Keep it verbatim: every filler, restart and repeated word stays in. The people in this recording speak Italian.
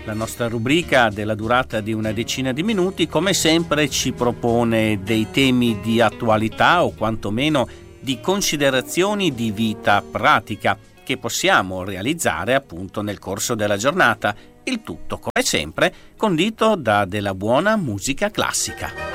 La nostra rubrica della durata di una decina di minuti, come sempre, ci propone dei temi di attualità o quantomeno di considerazioni di vita pratica che possiamo realizzare appunto nel corso della giornata. Il tutto, come sempre, condito da della buona musica classica.